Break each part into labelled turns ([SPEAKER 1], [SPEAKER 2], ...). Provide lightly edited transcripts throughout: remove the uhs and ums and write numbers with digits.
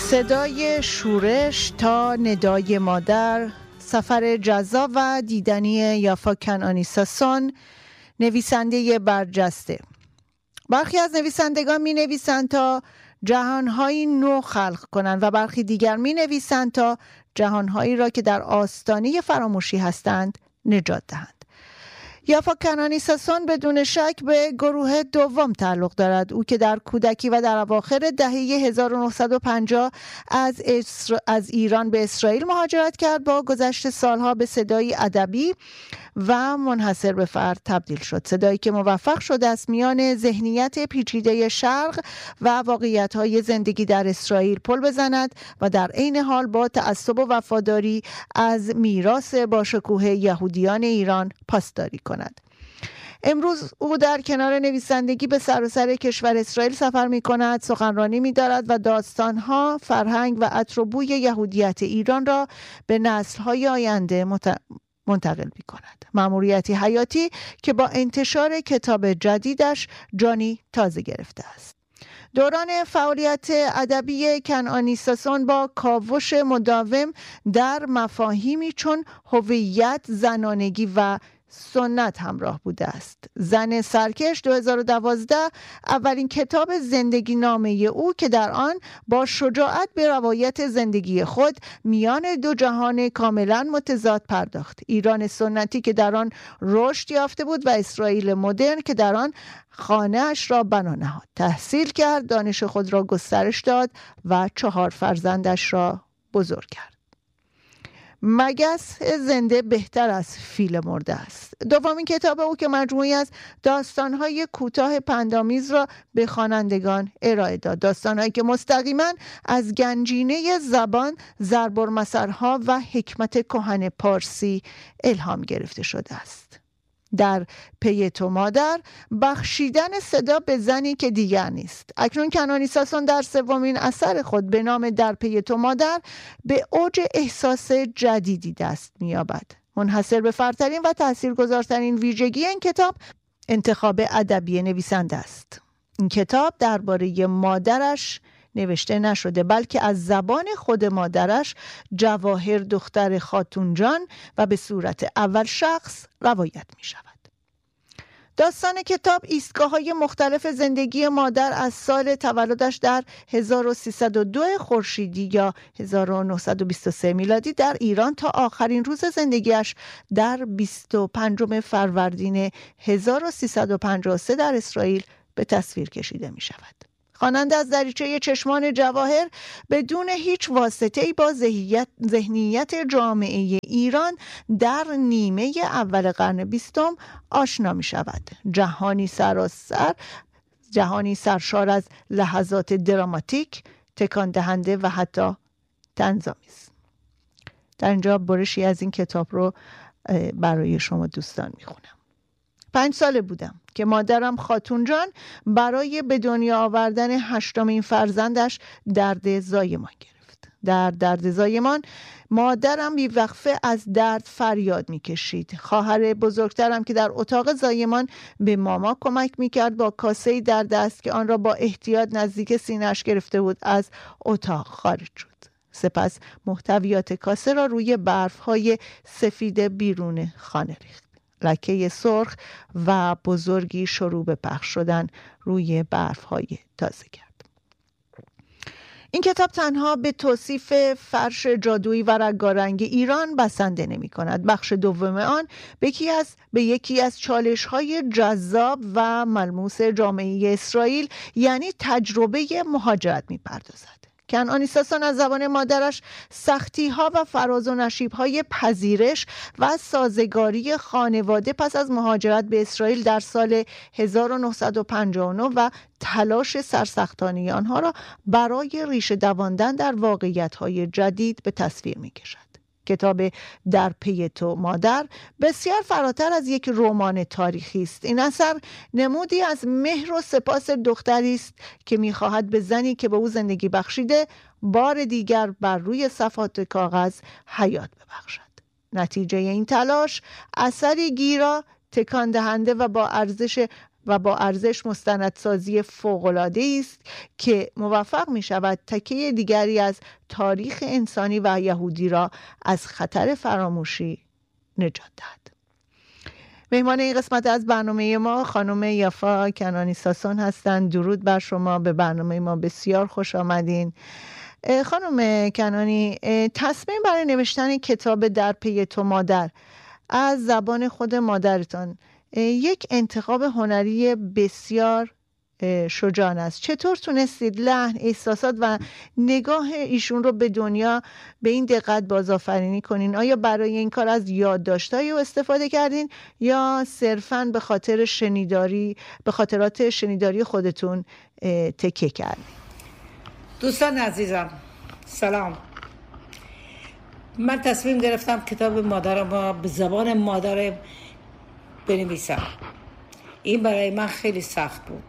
[SPEAKER 1] صدای شورش تا ندای مادر، سفر جذاب و دیدنی یافا کنعانی ساسون، نویسنده برجسته. برخی از نویسندگان می نویسند تا جهانهایی نو خلق کنند و برخی دیگر می نویسند تا جهانهایی را که در آستانه فراموشی هستند نجات دهند. یافا کنعانی ساسون بدون شک به گروه دوم تعلق دارد. او که در کودکی و در اواخر دهه 1950 از ایران به اسرائیل مهاجرت کرد، با گذشت سالها به صدایی ادبی و منحصر به فرد تبدیل شد. صدایی که موفق شده است میان ذهنیت پیچیده شرق و واقعیت‌های زندگی در اسرائیل پل بزند و در عین حال با تعصب و وفاداری از میراث باشکوه یهودیان ایران پاسداری کند. امروز او در کنار نویسندگی به سراسر کشور اسرائیل سفر می کند، سخنرانی می دارد و داستانها، فرهنگ و عطر و بوی یهودیت ایران را به نسل‌های آینده منتقل می کند. مأموریتی حیاتی که با انتشار کتاب جدیدش جانی تازه گرفته است. دوران فعالیت ادبی کنعانی ساسون با کاوش مداوم در مفاهیمی چون هویت، زنانگی و سنت همراه بوده است. زن سرکش 2012 اولین کتاب زندگی نامه او که در آن با شجاعت به روایت زندگی خود میان دو جهان کاملا متضاد پرداخت. ایران سنتی که در آن رشد یافته بود و اسرائیل مدرن که در آن خانه اش را بنا نهاد. تحصیل کرد، دانش خود را گسترش داد و 4 فرزندش را بزرگ کرد. مگس زنده بهتر از فیل مرده است. دومین کتاب او که مجموعی از داستان‌های کوتاه پندآمیز را به خوانندگان ارائه داد. داستان‌هایی که مستقیما از گنجینه زبان، ضرب‌المثل‌ها و حکمت کهن پارسی الهام گرفته شده است. در پی تو مادر، بخشیدن صدا به زنی که دیگر نیست. اکنون کنعانی ساسون در سومین اثر خود به نام در پی تو مادر به اوج احساس جدیدی دست می‌یابد. منحصر به فردترین و تاثیرگذارترین ویژگی این کتاب انتخاب ادبی نویسنده است. این کتاب درباره مادرش نوشته نشده، بلکه از زبان خود مادرش، جواهر دختر خاتون جان، و به صورت اول شخص روایت می شود. داستان کتاب ایستگاه‌های مختلف زندگی مادر از سال تولدش در 1302 خورشیدی یا 1923 میلادی در ایران تا آخرین روز زندگیش در 25 فروردین 1353 در اسرائیل به تصویر کشیده می شود. خواننده از دریچه چشمان جواهر بدون هیچ واسطه‌ای با ذهنیت جامعه ایران در نیمه اول قرن 20 آشنا می شود. جهانی سرشار از لحظات دراماتیک، تکان دهنده و حتی طنزآمیز. در اینجا برشی از این کتاب رو برای شما دوستان می خونم. 5 ساله بودم که مادرم خاتون جان برای به دنیا آوردن 8مین فرزندش درد زایمان گرفت. در درد زایمان مادرم بی‌وقفه از درد فریاد می‌کشید. خواهر بزرگترم که در اتاق زایمان به ماما کمک می‌کرد با کاسه‌ای در دست که آن را با احتیاط نزدیک سینه‌اش گرفته بود از اتاق خارج شد. سپس محتویات کاسه را روی برف‌های سفید بیرون خانه ریخت. لکه سرخ و بزرگی شروع به پخش شدن روی برف‌های تازه کرد. این کتاب تنها به توصیف فرش جادویی و رنگارنگ ایران بسنده نمی کند. بخش دوم آن به یکی از چالش‌های جذاب و ملموس جامعه اسرائیل، یعنی تجربه مهاجرت می پردازد. کنعانی ساسون از زبان مادرش سختی‌ها و فراز و نشیب‌های پذیرش و سازگاری خانواده پس از مهاجرت به اسرائیل در سال 1959 و تلاش سرسختانه آنها را برای ریشه دواندن در واقعیت‌های جدید به تصویر می‌کشد. کتاب در پی تو مادر بسیار فراتر از یک رمان تاریخی است. این اثر نمودی از مهر و سپاس دختری است که می‌خواهد به زنی که به او زندگی بخشیده بار دیگر بر روی صفحات کاغذ حیات ببخشد. نتیجه این تلاش اثری گیرا، تکان دهنده و با ارزش و با ارزش مستندسازی فوق‌العاده است که موفق می شود تکه دیگری از تاریخ انسانی و یهودی را از خطر فراموشی نجات دهد. مهمان این قسمت از برنامه ما خانم یافا کنانی ساسون هستند. درود بر شما، به برنامه ما بسیار خوش آمدین. خانم کنانی، تصمیم برای نوشتن کتاب در پی تو مادر از زبان خود مادرتان یک انتخاب هنری بسیار شجاعانه است. چطور تونستید لحن، احساسات و نگاه ایشون رو به دنیا به این دقت بازآفرینی کنین؟ آیا برای این کار از یادداشت‌هایی استفاده کردین یا صرفاً به خاطرات شنیداری خودتون تکیه کردین؟
[SPEAKER 2] دوستان عزیزم سلام. من تصمیم گرفتم کتاب مادرم به زبان مادرم بنویسم. این برای من خیلی سخت بود.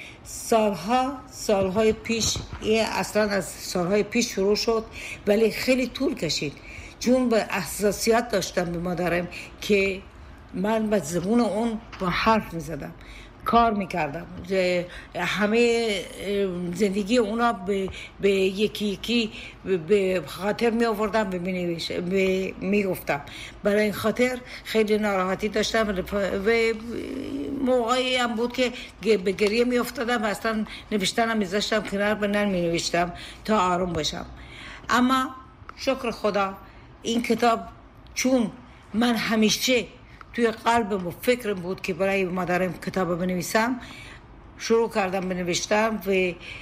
[SPEAKER 2] سالهای پیش، این اصلا از سالهای پیش شروع شد ولی خیلی طول کشید، چون به حساسیت داشتم به مادرم که من به زبون اون با حرف میزدم، کار میکردم، همه زندگی اونا به یکی یکی به خاطر می آوردم و می گفتم. برای این خاطر خیلی ناراحتی داشتم و موقعی هم بود که به گریه می افتادم و اصلا نوشتنم میذاشتم کنار و نمی نوشتم تا آروم باشم. اما شکر خدا این کتاب، چون من همیشه توی قلبم و فکرم بود که برای مادرم کتاب بنویسم، شروع کردم بنوشتم و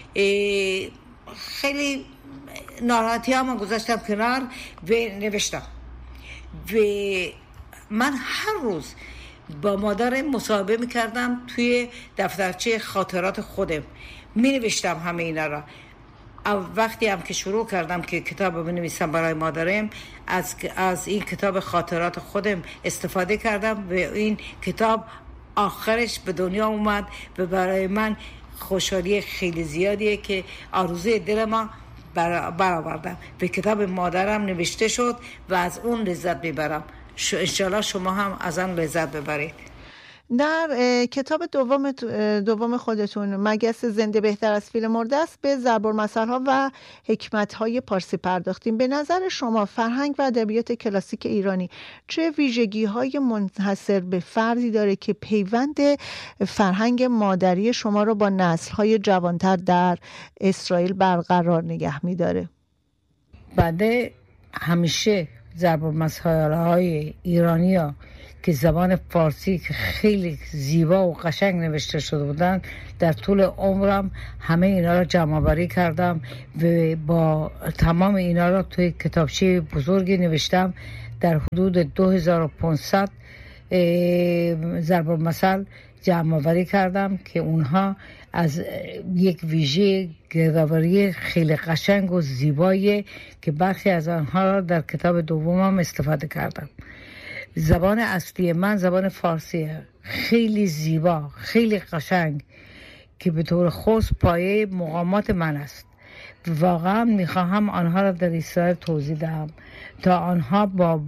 [SPEAKER 2] خیلی ناراحتی هم گذاشتم کنار و نوشتم. و من هر روز با مادرم مصاحبه میکردم توی دفترچه خاطرات خودم، می نوشتم همه اینا را. وقتی هم که شروع کردم که کتاب بنویسم برای مادرم، از این کتاب خاطرات خودم استفاده کردم و این کتاب آخرش به دنیا اومد و برای من خوشحالی خیلی زیادیه که آرزوی دل ما برآوردم و کتاب مادرم نوشته شد و از اون لذت میبرم. انشالله شما هم از اون لذت ببرید.
[SPEAKER 1] در کتاب دوم خودتون مگس زنده بهتر از فیل مرده است به ضرب‌المثل‌ها و حکمت‌های پارسی پرداختیم. به نظر شما فرهنگ و ادبیات کلاسیک ایرانی چه ویژگی‌های منحصر به فردی داره که پیوند فرهنگ مادری شما رو با نسل‌های جوانتر در اسرائیل برقرار نگه می‌داره؟
[SPEAKER 2] بعد همیشه ضرب‌المثل‌های ایرانی‌ها که زبان فارسی که خیلی زیبا و قشنگ نوشته شده بودن، در طول عمرم همه اینا را جمع آوری کردم و با تمام اینا را توی کتابچه بزرگی نوشتم. در حدود 2500 ضرب المثل جمع آوری کردم که اونها از یک ویژه گردآوری خیلی قشنگ و زیبایی که برخی از آنها را در کتاب دومم استفاده کردم. زبان اصلی من زبان فارسیه، خیلی زیبا، خیلی قشنگ که به طور خاص پایه مقامات من است. واقعا میخواهم آنها را در اسرائیل توضیح دهم تا آنها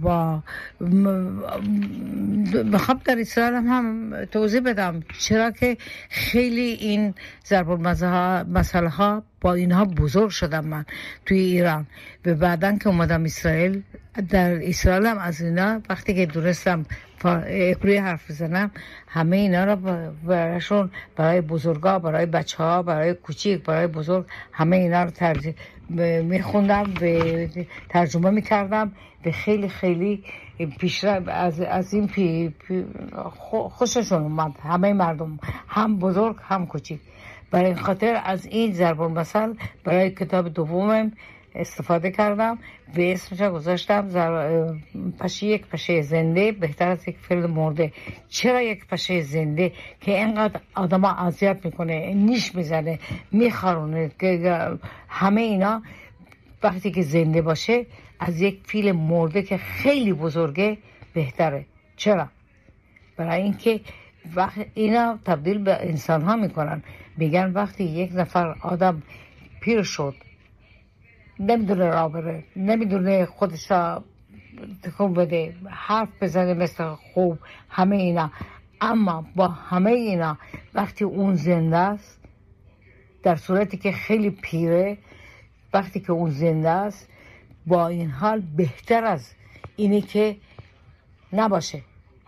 [SPEAKER 2] میخوام در اسرائیل هم توضیح بدم چرا که خیلی این ضرب‌المثل ها با اینها بزرگ شدم من توی ایران و بعدن که اومدم اسرائیل، در اسرائیل هم از اینا وقتی که درستم عبری حرف بزنم همه اینا را براشون، برای بزرگا، برای بچه ها، برای کوچیک، برای بزرگ، همه اینا رو میخوندم و ترجمه میکردم و خیلی خیلی پیشرفت از این خوششون اومد همه مردم، هم بزرگ هم کوچیک. برای این خاطر از این ضرب‌المثل برای کتاب دومم استفاده کردم و اسمش گذاشتم یک پشه زنده بهتر از یک فیل مرده. چرا یک پشه زنده که اینقدر آدم ها اذیت میکنه، نیش میزنه، میخارونه، که همه اینا وقتی که زنده باشه از یک فیل مرده که خیلی بزرگه بهتره. چرا؟ برای اینکه اینا تبدیل به انسان ها میکنن. میگن وقتی یک نفر آدم پیر شد، نمیدونه راه بره، نمیدونه خودش را تکون بده، حرف بزنه مثل خوب، همه اینا، اما با همه اینا وقتی اون زنده است، در صورتی که خیلی پیره، وقتی که اون زنده است، با این حال بهتر از اینه که نباشه.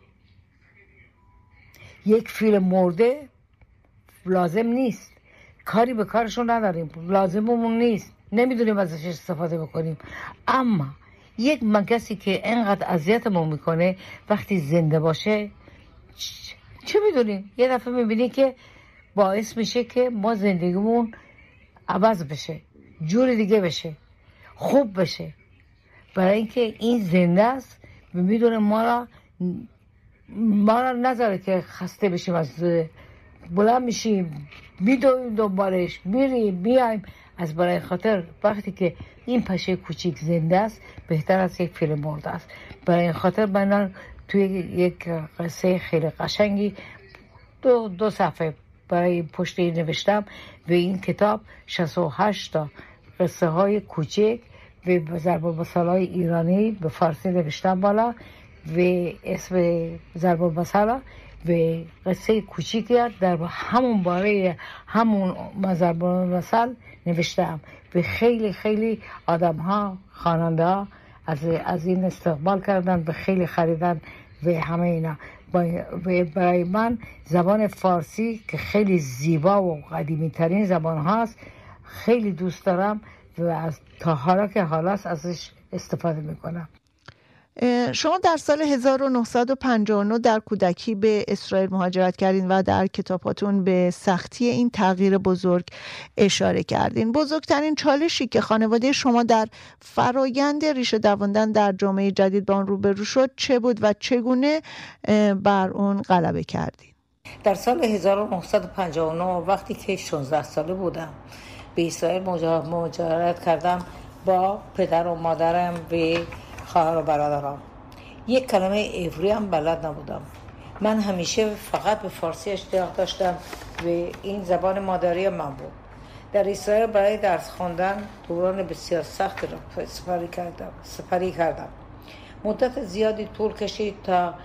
[SPEAKER 2] یک فیل مرده لازم نیست، کاری به کارشون نداریم، لازممون نیست، نمیدونیم ازش استفاده بکنیم. اما یک مگسی که انقدر اذیتمون میکنه وقتی زنده باشه، چه میدونیم، یه دفعه میبینی که باعث میشه که ما زندگیمون عوض بشه، جور دیگه بشه، خوب بشه. برای اینکه این زنده است و میدونه ما را نذاره که خسته بشیم، از بلند میشیم میدویم دنبالش، میریم بیایم. از برای خاطر وقتی که این پشه کوچیک زنده است بهتر از یک فیل مرده است. برای این خاطر من توی یک قصه خیلی قشنگی دو صفحه برای پشتی نوشتم و این کتاب 68 تا قصه های کوچک و ضرب المثل های ایرانی به فارسی نوشتم بالا و اسم ضرب المثل و قصه کوچیکی در همون باره همون ضرب المثل نوشتم و خیلی خیلی آدم ها، خواننده ها از این استقبال کردن و خیلی خریدن و همه اینا. و برای من زبان فارسی که خیلی زیبا و قدیمی ترین زبان هاست خیلی دوست دارم و از تا حالا که حالاست ازش استفاده میکنم.
[SPEAKER 1] شما در سال 1959 در کودکی به اسرائیل مهاجرت کردین و در کتاباتون به سختی این تغییر بزرگ اشاره کردین. بزرگترین چالشی که خانواده شما در فرایند ریشه دواندن در جامعه جدید با آن روبرو شد چه بود و چگونه بر اون غلبه کردین؟
[SPEAKER 2] در سال 1959 وقتی که 16 ساله بودم به اسرائیل مهاجرت کردم با پدر و مادرم و خواهر و برادرام. یک کلمه عبری هم بلد نبودم. من همیشه فقط به فارسی اشتیاق داشتم و این زبان مادری من بود. در اسرائیل برای درس خواندن دوران بسیار سخت را سپری کردم. مدت زیادی طول کشید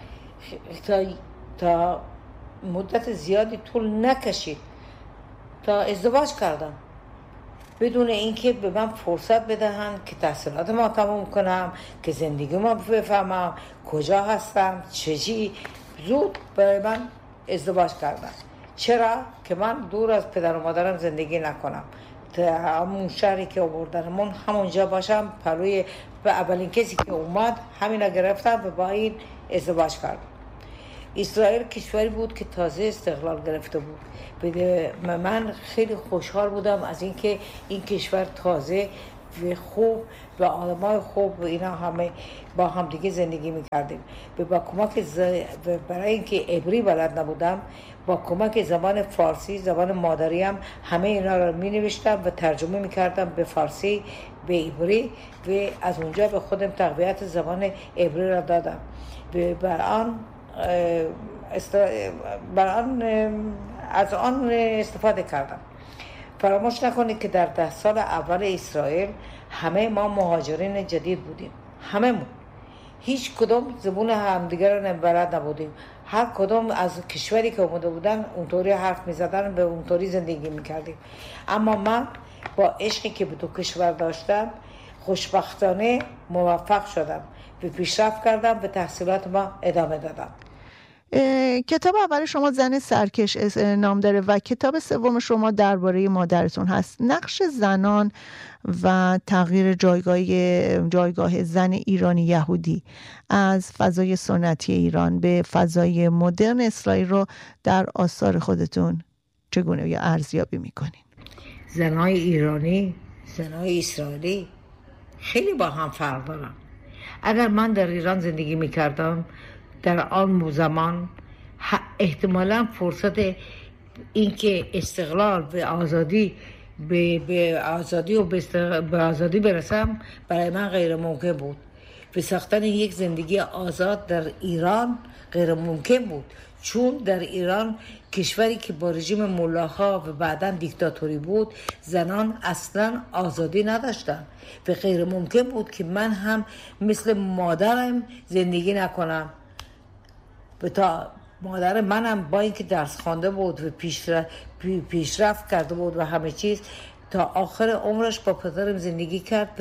[SPEAKER 2] تا مدت زیادی طول نکشید تا ازدواج کردم، بدون اینکه به من فرصت بدهن که تحصیلات ما تموم کنم، که زندگی ما بفهمم کجا هستم چجی. زود برای من ازدواج کردن. چرا؟ که من دور از پدر و مادرم زندگی نکنم، تا همون شهری که آوردنمون همونجا باشم. پلوی به اولین کسی که اومد همینا گرفتم و با این ازدواج کردم. اسرائیل کشوری بود که تازه استقلال گرفته بود. من خیلی خوشحال بودم از اینکه این کشور تازه و خوب و آدمای خوب و اینا همه با هم دیگه زندگی میکردیم. با کمک برای اینکه عبری بلد نبودم، با کمک زبان فارسی، زبان مادریم، همه اینا رو می نوشتم و ترجمه میکردم به فارسی به عبری و از اونجا به خودم تقویت زبان عبری را دادم. از آن استفاده کردم. فراموش نکنید که در 10 سال اول اسرائیل همه ما مهاجرین جدید بودیم. هممون. هیچ کدوم زبون همدیگر رو بلد نبودیم. هر کدوم از کشوری که اومده بودن اونطوری حرف می‌زدن، به اونطوری زندگی می‌کردیم. اما من با عشقی که به دو کشور داشتم خوشبختانه موفق شدم و پیشرفت کردم، به تحصیلات ما ادامه دادم.
[SPEAKER 1] کتاب اول شما زن سرکش نام داره و کتاب سوم شما درباره مادرتون هست. نقش زنان و تغییر جایگاه زن ایرانی یهودی از فضای سنتی ایران به فضای مدرن اسرائیل رو در آثار خودتون چگونه یا ارزیابی میکنین؟
[SPEAKER 2] زنای ایرانی، زنای اسرائیلی خیلی با هم فرق دارن. اگر من در ایران زندگی میکردم در آن زمان احتمالاً فرصت اینکه استقلال به آزادی به آزادی برسم برای من غیر ممکن بود. به ساختن یک زندگی آزاد در ایران غیر ممکن بود، چون در ایران کشوری که با رژیم ملاها و بعداً دیکتاتوری بود زنان اصلاً آزادی نداشتن و غیر ممکن بود که من هم مثل مادرم زندگی نکنم. تا مادر منم با اینکه درس خوانده بود و پیشرفت کرده بود و همه چیز، تا آخر عمرش با پدرم زندگی کرد.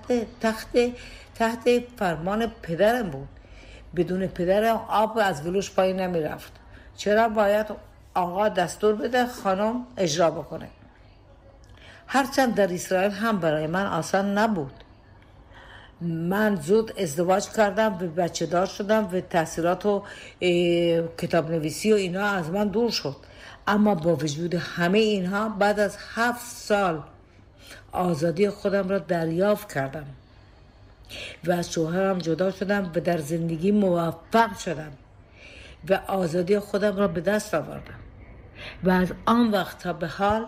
[SPEAKER 2] تحت فرمان پدرم بود. بدون پدرم آب از گلوش پایین نمی رفت. چرا باید آقا دستور بده خانم اجرا بکنه؟ هرچند در اسرائیل هم برای من آسان نبود. من زود ازدواج کردم و بچه دار شدم و تحصیلات و کتاب نویسی و اینا از من دور شد. اما با وجود همه اینها بعد از 7 سال آزادی خودم را دریافت کردم و از شوهرم جدا شدم و در زندگی موفق شدم و آزادی خودم را به دست آوردم و از آن وقت تا به حال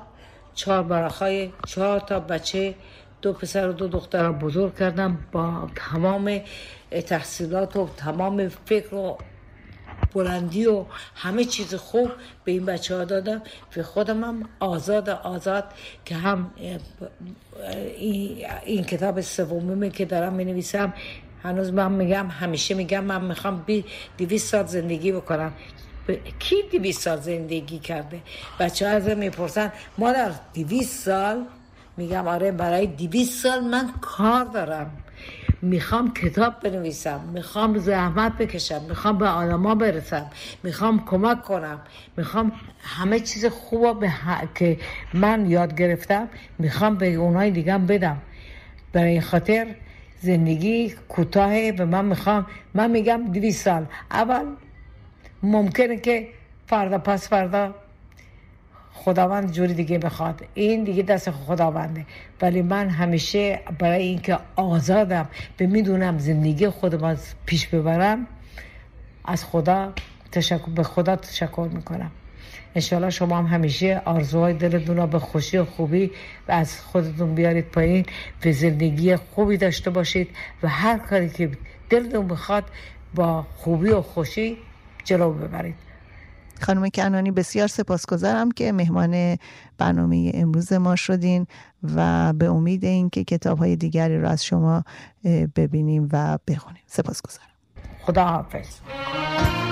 [SPEAKER 2] 4 تا بچه، 2 پسر و 2 دختر را بزرگ کردم. با تمام تحصیلات و تمام فکر و بلندی و همه چیز خوب به این بچه ها دادم و خودم هم آزاد که هم این کتاب سومه که دارم می نویسم. هنوز همیشه میگم من میخوام 200 سال زندگی بکنم. کی 200 سال زندگی کرده؟ بچه ها ازم میپرسن مادر 200 سال؟ میگم آره، برای 200 سال من کار دارم، میخوام کتاب بنویسم، میخوام زحمت بکشم، میخوام به آدما برسم، میخوام کمک کنم، میخوام همه چیز خوبا که من یاد گرفتم میخوام به اونهای دیگه بدم. برای این خاطر زندگی کوتاهه و من میگم 200 سال. اول ممکنه که فردا پس فردا خداوند جوری دیگه بخواد، این دیگه دست خداونده، ولی من همیشه برای اینکه آزادم و میدونم زندگی خودم پیش ببرم از به خدا تشکر میکنم. انشالله شما هم همیشه آرزوهای دلتون را به خوشی و خوبی و از خودتون بیارید پایین و زندگی خوبی داشته باشید و هر کاری که دلتون بخواد با خوبی و خوشی جلو ببرید.
[SPEAKER 1] خانم کنعانی بسیار سپاسگزارم که مهمان برنامه امروز ما شدین و به امید این که کتاب‌های دیگری را از شما ببینیم و بخونیم. سپاسگزارم.
[SPEAKER 2] خدا حافظ.